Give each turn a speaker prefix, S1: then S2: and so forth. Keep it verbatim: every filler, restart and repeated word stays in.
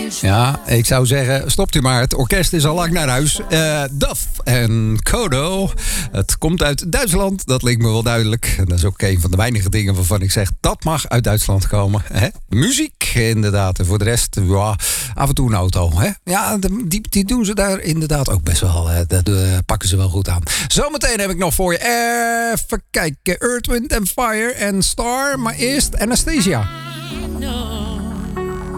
S1: Ja, ik zou zeggen, stopt u maar. Het orkest is al lang naar huis. Uh, Duff en Kodo. Het komt uit Duitsland, dat leek me wel duidelijk. En dat is ook een van de weinige dingen waarvan ik zeg, dat mag uit Duitsland komen. Hè? Muziek, inderdaad. En voor de rest, ja, af en toe een auto. Hè? Ja, die, die doen ze daar inderdaad ook best wel. Hè? Dat uh, pakken ze wel goed aan. Zometeen heb ik nog voor je, even kijken, Earth, Wind and Fire en Star. Maar eerst Anastasia.